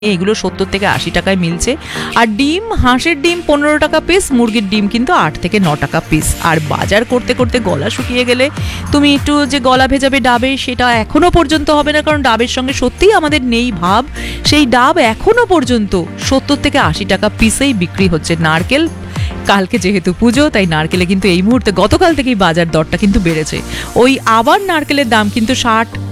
এগুলো 70 থেকে 80 টাকায় মিলছে। আর ডিম, হাঁসের ডিম 15 টাকা পিস, মুরগির ডিম কিন্তু 8 থেকে 9 টাকা পিস। আর বাজার করতে করতে গলা শুকিয়ে গেলে তুমি একটু যে গলা ভেজাবে ডাবে, সেটা এখনো পর্যন্ত হবে না, কারণ ডাবের সঙ্গে সত্যিই আমাদের নেই ভাব। সেই ডাব এখনো পর্যন্ত 70 থেকে 80 টাকা পিসেই বিক্রি হচ্ছে। নারকেল, কালকে যেহেতু পুজো, তাই নারকেলে কিন্তু এই মুহূর্তে গতকাল থেকেই বাজার দরটা কিন্তু বেড়েছে। ওই আবার নারকেলের দাম কিন্তু 60